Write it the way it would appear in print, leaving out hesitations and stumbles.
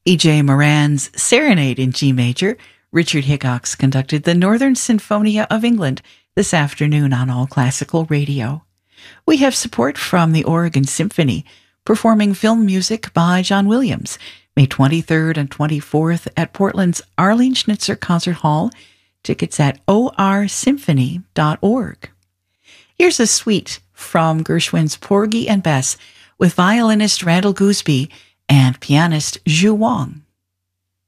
E.J. Moran's Serenade in G major. Richard Hickox conducted the Northern Sinfonia of England this afternoon on All Classical Radio. We have support from the Oregon Symphony, performing film music by John Williams, May 23rd and 24th at Portland's Arlene Schnitzer Concert Hall. Tickets at orsymphony.org. Here's a suite from Gershwin's Porgy and Bess with violinist Randall Gooseby and pianist Zhu Wang.